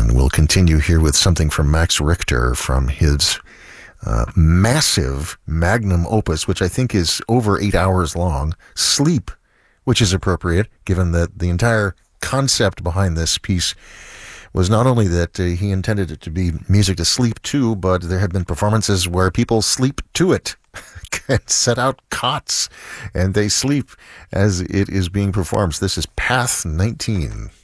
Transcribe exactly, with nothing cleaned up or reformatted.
And we'll continue here with something from Max Richter from his uh, massive magnum opus, which I think is over eight hours long, Sleep, which is appropriate given that the entire concept behind this piece was not only that uh, he intended it to be music to sleep to, but there have been performances where people sleep to it and set out cots and they sleep as it is being performed. So this is Path nineteen.